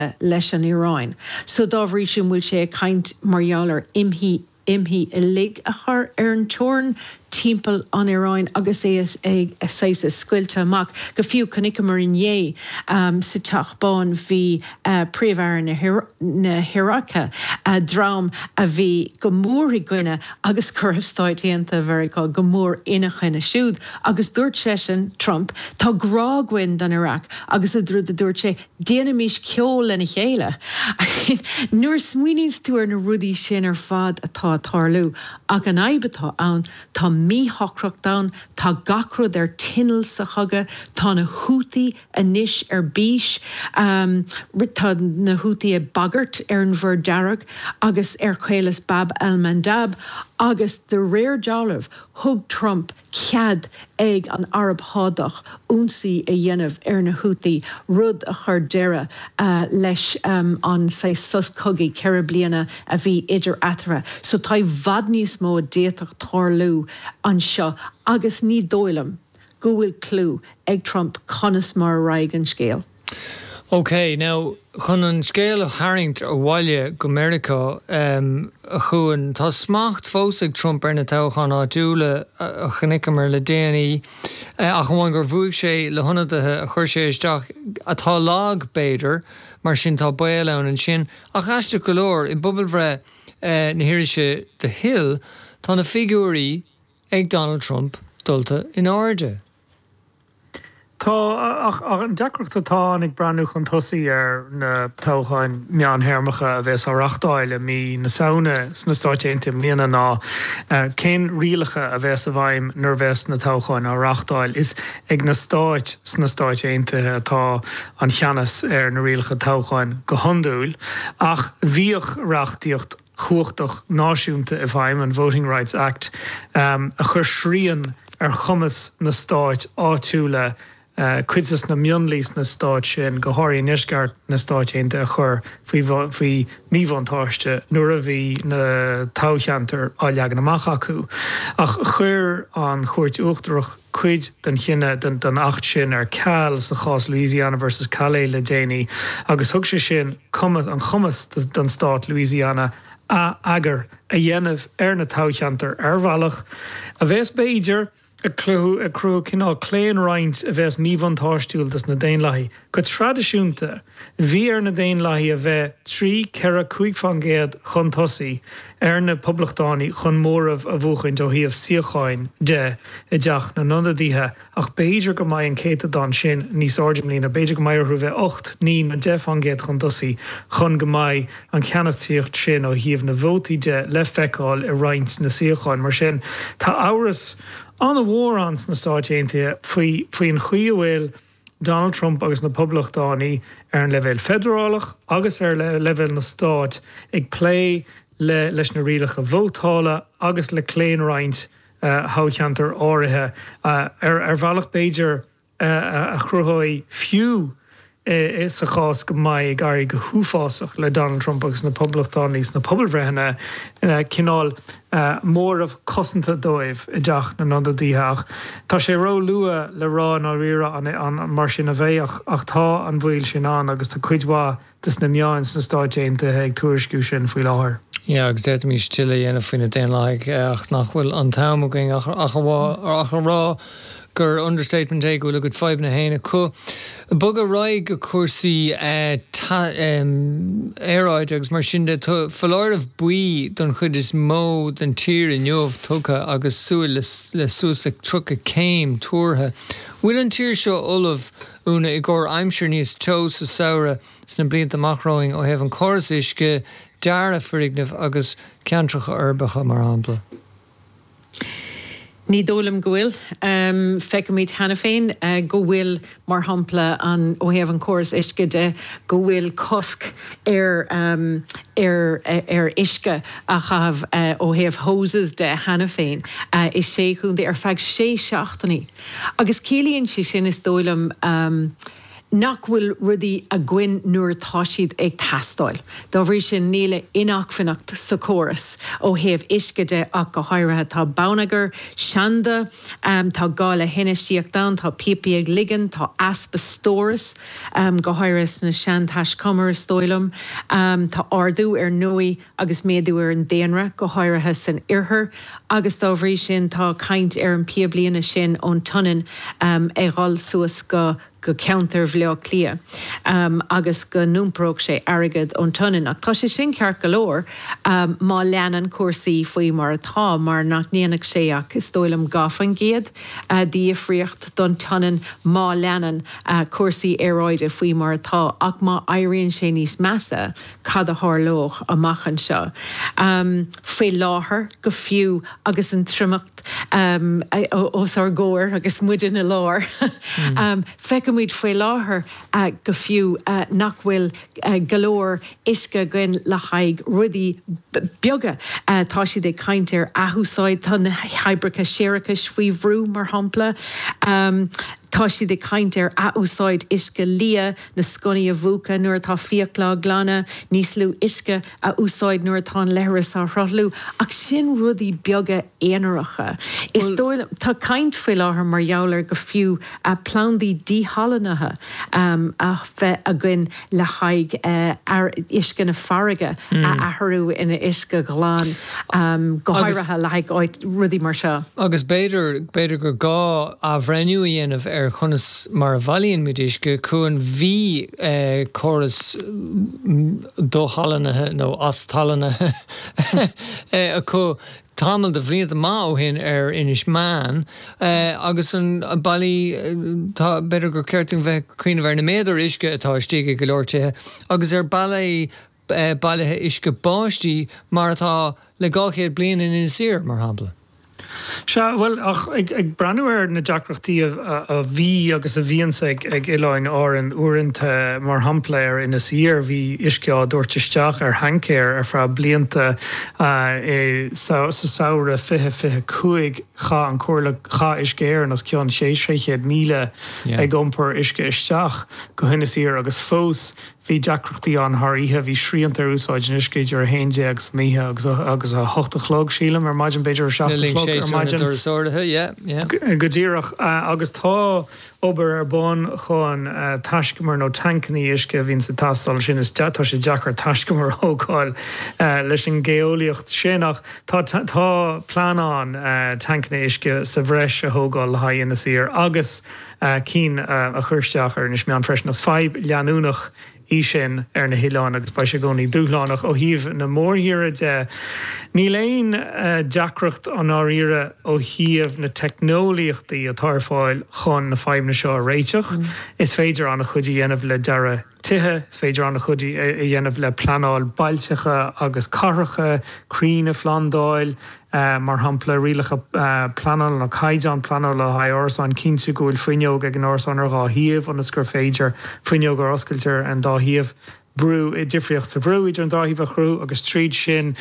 leis an Iráin. So dábhrí sin bhfuil sé caint margheallar imhí i lig a chur ar an teorin timppel an Iráin agus é ag scuilte amach go fiú canig mar inné sa teachbáin hí príomhhar na Hiracha drám a bhí go mór i gcuine agus chuirhstáidíanta bhar go mór ina chuine siúd agus dúirt sé sin Trump tá grághain don Iraq agus a dúirt sé déana mís ceol lena chéile. Nuair smuoinís tú ar na rudí sin ar fad atá tarlú ach an aibatá ann tá míthachracht down, tá gacrod ar tinal sa chaga, tá na Houthi a níis ar bís, tá na Houthi a bagart ar an bhur dearag, agus ar chélas Bab el-Mandab, agus de réir dealamh thug Trump cead ag an Arab hádach únsaí a dhéanamh ar na Houthi rud a chur deire leis an sus cogaí ceithre bliana a bhí idir aithre. So tá bhad níos mó déach tarlú an seo agus ní dóilim go bhfuil clú ag Trump conas mar raig an scéal. Okay, now chun an scéal haingt a bhaile go America a chuan tá smacht fós ag Trump ar na toghchan á dúla a chnicimar le déanaí a chuáin gur bhuaigh sé le honnadathe a chuir sé isteach atá lag béidir mar sin tá bail ann an sin a chaiste go leor i bubal bhre na hirise de Hill tá na figúirí ag Donald Trump dulta in áirde. Tá an deacracht atá ag breanúch an tosaí ar na toghcháin meán hermacha a bheits á rachtáil mí na saona sna stáitínta mlíana ná cén rialacha a bheits a bhaim nar bheits na toghcháin á rachtáil is ag na stáit sna stáitínta atá an cheannas ar na rialacha toghcháin go hondúil ach bhíoch reachtaíocht chuachtach náisiúnta a bhaim an Voting Rights Act a chur srían ar chumas na stáit áitiúla cuidas na mionlís na stáit sin go háirí nisceart na stáitínta a chur faoi míbhantáiste nuair a bhí na tácheantar á leagan amach acu. Ach chuir an chuirt uachtarach cuid den chinne den 8 sin ar ceall sa chás Louisiana versus Calais le déanaí agus thug sé sin cumas an chumas den stát Louisiana agar a dhéanamh ar na tácheantar ar bhealach a bheits beidir a clú cinál cléan roinnt a bheits míbhantáistúil das na Déanlaithí. Go tradiisiúnta, bhí ar na Déanlaithí a bheith 3-4 fangéad chun tosaí ar na poblachtánaí chun mórmh a bhuachaint ó híomh siocháin de i deach na nonadíthe ach béidir go mbeidh an céta don sin níos áidirmlína béidir go mbeidh bheith 8-9 na 10 fangéad chun tosaí chun go mbeidh an ceannatíocht sin ó híomh na bhótaí de le feiceáil i roinnt na siocháin mar sin tá áras an a bhórans na stáitínta faoi an chuíomhfuil Donald Trump agus na poblachtánaí ar an level federálach agus ar level na stát ag play leis na rialacha vótála agus le cléan roinnt hácheantar áirithe ar bhealach béidir a chruthóidh fiú is a chás go mbeidh garí go thuúfásach le Donald Trump agus na poblachtánaí na poblbhreithena cinál mórmh cosanta dóibh i deach na nonadíthe. Tá sé ró lua le rá ná riara an mar sin a bheith ach tá an bhfuil sin an agus tá cuidhá dus na meáin na stáitínta ag tuairisciú sin faoi láthair. Ja, agus déit mí stille dhéanamh faoine Déanlaigh ach nach bhfuil an támaging ach rá gur understatement ag bhfuil a go 5 na héine chu. Bug a raig go cuasaí éráid agus mar sin de falláirmh buí don chud is mó den tír in neomh tucha agus súil le sús le trucha céim túrtha. Bhfuil an tír seo ulamh úna i gcóir aimseir níos teo sa saora sna blianta amachráing ó hebh an choras isce deara frignamh agus ceantracha orbacha mar ampla. Ní dólam go bhfuil feicimid hena féin go bhfuil mar hampla an ó hebh an choras isce de go bhfuil cosc ar isce a chahabh ó hebh hoses de hena féin is sé chun ar feadh sé seachtaí. Agus cílíonn si sin is dólam nachhfuil rudí a gcuin nuair tá siad ag tastáil. Dá bhrí sin níle inachfannacht sa chóras ó héamh isceide ach go háirithe tá bánagar, seanda, tá gála hinistíocht da, tá pipi ag ligan, tá aspa stóras, go háiris na sean thais cumar stoilm, tá ardú ar nuí agus méadú ar an déanra go háirithe san irthir, agus dá bhrí sin tá caint ar an pia bliana sin ón tunin ag gáil suas go counter bhleo clia agus go númproch sé agad ón tunin ach tá sé sin ceart golóir má leanan cuasaí faoi mar atá mar nach níanaach sé ach is dóilm gafan géad díomhríocht don tunin má leanan cuasaí aráide faoi mar atá ach má éiríonn sé níos measa cad a thorlóch amachchan seo. Fé láthair go fiú agus an trimacht os ar ggóir agus muidir na lár. Muid fé láthair go fiú nachhfuil galóir isce gin le haig rudí beaga tá siad ag caint ar athúsáid tá na heibricha séirechas faoi bhrú mar hampla. Tá siad ag caint ar athúsáid isce lia na sconaí a bhuacha nuair tá fiaclá glána, níos lú isce a úsáid nuair tá leithras á throthlú, ach sin rudí beaga éanaracha. Is dóil tá caint fé láthair mar jaablar go fiú a plandaí díhallanathe a bheith a gin le haig isce na farige a athrú ina isce gláán go háirithe le haig áid rudí mar seo. Agus beidir gur gá a bhreiniú dhéanamh ar chunas mar a bhailíonn midisce chuan bhí choras dóhallanathe nó astallanathe a chu tamil de bhliaad má ó hin ar inis man agus an bailí tá beidir gur ceirting bheith cuioine bhar na méadar isce atá istíige go leortaithe agus ar bailithe isce báistí mar atá le gáchéad bliana in sir mar hampla. Well, ag breanúir na deacrachtaí a bhí agus a bhíonsa ag ileáin áan uaireanta mar hampléir ina sir bhí isceá dúirtisteach ar hancéir ar fra blianta sa saoire 55 cha an cóirla cha iscéir an as ceann 600 míle ag gompur isce isteach go hinna sir agus fós hí deacrachtaí an thíthe bhí sríanta úsáid an iscéidir ar héide agus níthe agus a 8 chlog sílam ar maidin beidir 7 go ddíireach agus tá obair ar bán chuan taiscimar nó tancaní isce hín sa tastal sin is tá sé deachar taiscimar ógáil leis an géolaíocht sinach tá plánán tancaní isce sa bhreis a thógáil haíonna sír agus cín a chuirteach ar is meán freisin as 5 leanúnach í sin ar na hiáin agus ba sé gcónaí dúlánach ó híomh na mórthíire de ní léon deacracht an áíire ó híomh na technoliaachtaí a tarfáil chun na feimhna seo réiteach. Is féidir anna chudí dhéanamh le deire tithe, is féidir anna chudí dhéanamh le planáil bailtecha agus carracha, crína flandáil, mar hampla rialacha planal na caiideán planal le ha orsan cínte gúil fuineog ag an orsan ar gá híomh an gur féidir fuineog ar oscailtear an dá híomh brú I difriocht sa bhrú idir an dáhíh a chrú agus tríd sin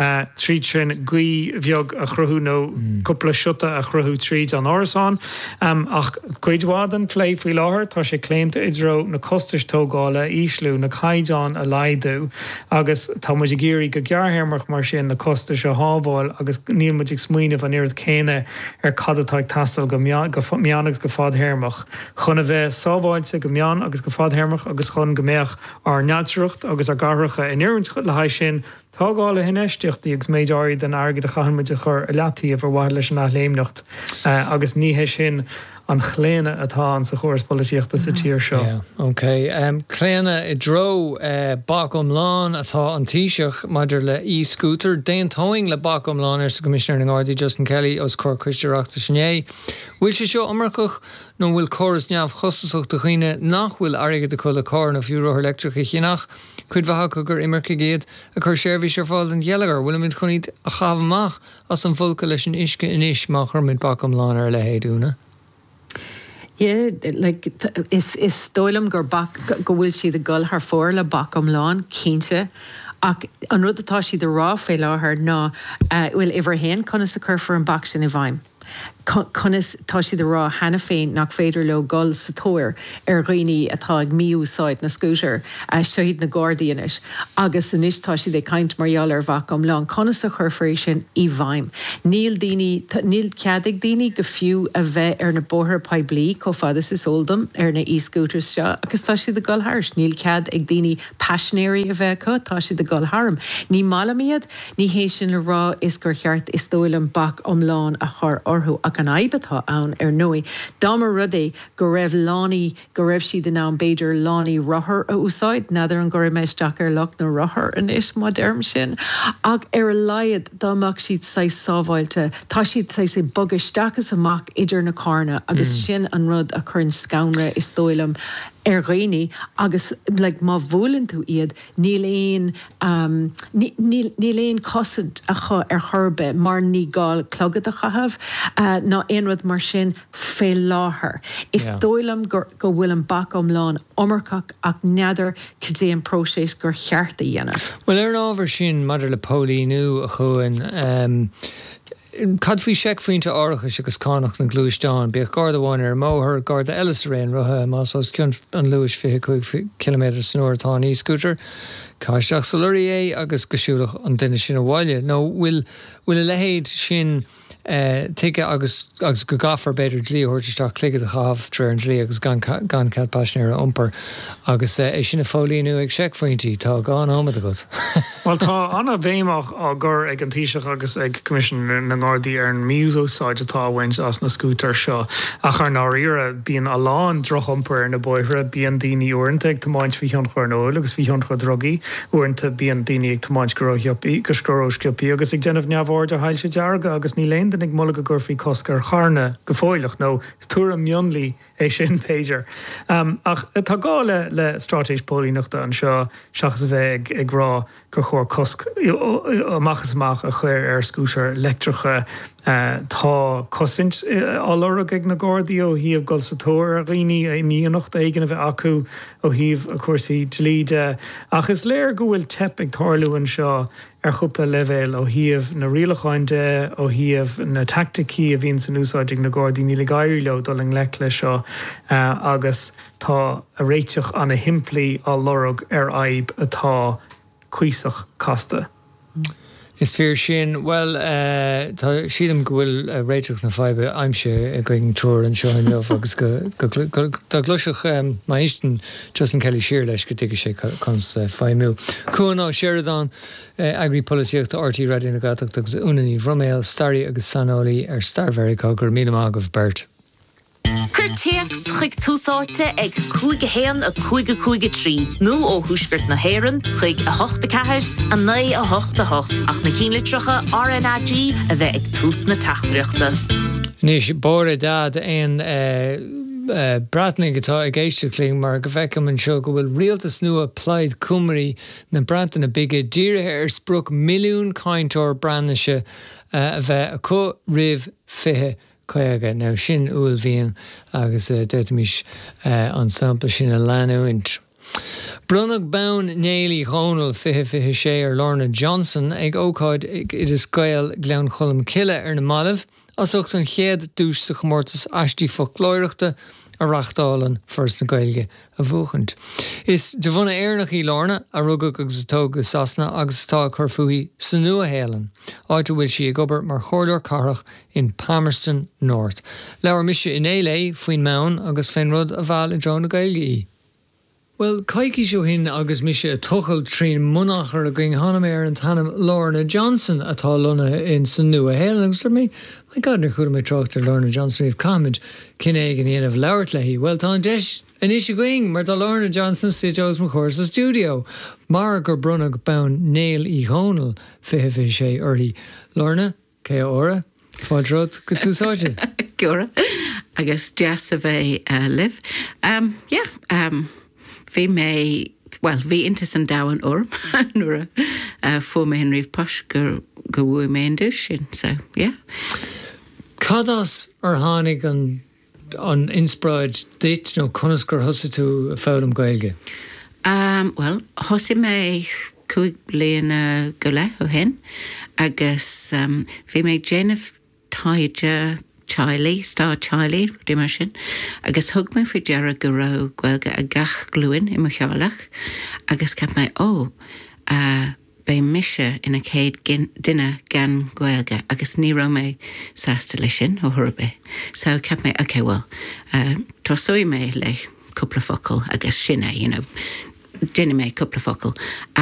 gui bheog a chruthú nó cúpla siúta a chruthú tríd an orasán ach cuidhád an pléi faoi láthair tá sé cléanta idró na costais tógála íslú na caiideán a laidú agus tá muidir géirí go gearthéirmach mar sin na costais a hábháil agus níl muidir smuoineh an irid céine ar cadatáid tastal go meánnagus go fádhéirmach chuna bheith sábháilte go meán agus go fádhéirmach agus chun gombeach ar neadreacht agus ar garracha in iirint le haid sin tágála hineisteocht ag méid áirí den agad a chahanmuide chur a leataí a bhar leis an léimnecht agus níthe sin an chléine atá an sa chóras políochta sa tíir seo. Ok, chléine I dro Bacomláin atá an tíiseach maidir le e-scooter, déon tóing le Bacomláin ar sa Commissioner na Gardaí Justin Kelly os cór Cuisteachta sinné. Bhfuil sé seo amarcach nó bhfuil choras neamh chosasach do chuoine nach bhfuil airgad a chula cá na fiúr electric chinach, chuid bheitha gur imirce géad a chur seirbhís ar fáil an dhéalagar, bhfuil mid chuníd a chahamach as an bhulca leis an isce inis má chur mid Bacomláin ar le héadúna. Yeah, like is stoilm gur go bhfuil siad a gul haar fór le Bacomláin cínte ach an rud atá siad a rá fé láthair ná bhfuil ihar héin chuna sa chur for an bac sin I bhaim. conas tá si de rá hena féin nach féidir le gol sa tóir rií atá ag míúsáid na scúter seid na Guardianis agus san istá si de kaint marall bhac am lá conas a churfééis sin í bhaim. Níl ceadig daoine go fiú a bheith na bóthir pa blí có fadas is óldam na e-scooters seo agus tá si de golthairs. Níl cead ag daoine passionéirí a bheith chu tá si de goltharm. Ní malamiad ní hééis sin le rá is gur cheart is dóil an bach omláin a chur orthú ach an aibetá ann nui. Dámar rudé go raibh lánaí go raibh siad in an beidir lánaí rothair a úsáid nadidir an go raibh meisteach lech na rothair inis má derm sin. Ag a laiad dámach siad sa sábhailte tá siad sé bugaisteachas amach idir na carna agus sin an rud a chun scaunra is dóilm réine agus má bhúlann tú iad níl éon cosint a chu thurbe mar ní gáil clogad a chahabh ná aon rud mar sin fé láthair. Is dóilm go bhfuil an bach omláin omarcach ach neadidir cudéan próséis gur cheart a dhéanamh. Well an ábhar sin madidir le pólíú a chuin cad fao seic faointe áiricha agus cánach na glúisteáin, bíoh garda bháin móthir garda eile réon ruthe más os cion an luis 25 km san uair tá e-scooter. Cáisteach sa luirí agus go siúlach an duine sin bháile. nó bhfuil a lehéad sin tuige agus go gafar beidir dlí thuirteach cligad a chahabh tre an dlí agus gan cad passionéir iompar agus é sin na fólíú ag seic faointí tá gán ámad a go. Well tá anna bhéimach á gur ag an tíiseach agus ag commission na Gardaí an músósáid atá bhaint as na scooter seo a chu náíire bíon a lán drochompar na bóithre bíon daoine uanta ag tomáint fi an chuirnóil agus fi an chu drogaí uanta bíon daoine ag tomáint goróhiopí go scórósciopí agus ag déanamh neamhhar a hail sé dearga agus ní léon nig molla go gurfií coscar charna go fóilech nó túra mionlí é sin Pager. Ach tá gá le stratéis pólíneachta an seo seachas a bheith ag rá gur chóir cosc amachchasach a chuir scooter electricha tá cosint allra ag na Gardaí ó híomh gol sa tóir a rií é míonacht éigen a bheith acu ó híomh a cuasaí dlíide ach is léir go bhfuil tep ag tarlúin seo chúpla levéil ó híomh na rialacháinte ó híomh na tacticí a bhíonn san úsáiding na Gardaí ní le gaiir leo dul an lech le seo agus tá a réiteach anna himplaí á lorug aib atá cuiseach casta. Is fear sin, well, tá siadam go bhfuil réiteach na feibe aimse going túir an seoin leh agus tá gluiseach maisten Justin Kelly siar leis go dtí sé cons feimú. Cúna Sheridan agripolitíocht RT Radio na Gatach agus únaí Roméil Starry agus Sanolaí Starvericá gur míle Bert. Curteach chuig túsáte ag cúige héan a cúige trí. Nó ó thuisgurt na héan chuig a hochta ceir a 9 a hochta hoch ach na cínlitrocha RNAG a bheith ag tús na tachtreachta. Nís bóra dad ein bratnig atá ag éisteachling mar go bhfeicim an seo go bhfuil rialtas nua plaid cumraí na brantainna bige díirithe spruch milliún cainteoir branneise a bheith a có rih fithe Coiga now sin úil bhíon agus deitimiis an sampla sin a leanúint. Brunach bán néalaí chónal 50 sé Lorna Johnson ag ócáid ag is gael gleann cholam cile na malamh as ucht an chéad dús sa chmórtas astí folklóireachta a rachtálan first na gailge a bhuachant. Is de bhuna éarnach í Lorna a rugach agus tóga sasna agus tá chur fuí sa nua hélan. Áidir bhfuil si ag obair mar chóirleir carach in Palmerston North. Leabhar mise in éile faoin mán agus féin rud a bhil i drón na gailge í. Well, caiici seo hin agus mise a tuchail trín munachar a going hanam an tanam Lorna Johnson atá luna in san nua hélan agus mé my God na chuir mé trochtar Lorna Johnson of comment cin éig an of leabhart leihí. Well tá deis an is going mar tá Lorna Johnson si Jos McCourt sa studio. Mar gur brunach bán néal í chónal 50 sé orthaí. Lorna, cé óra? Fádrod go túsáide? Gora, agus deas a bheith live. Bhí mé, well, bhí intas an dawan orm, nuair a fór mé an riomh pois gur bhfuil mé an dús sin, so, yeah. Cadas ar tháinig an inspráid dit nó conas gur thosa tú a fálam gailge? Well, thosa mé 2 bliana go le ó hen, agus bhí mé déanamh taide Charlie, Star Charlie, di mar sin, agus thug mé fi dearad go rá ghilge a gach glúin I mo chealach, agus cap mé bei mise ina céad duine gan ghilge, agus ní ra mé sásta lei sin ó thurbe. So cap mé, okay, well, trosúi mé le cúpla focail agus sinna, duine mé cúpla focail.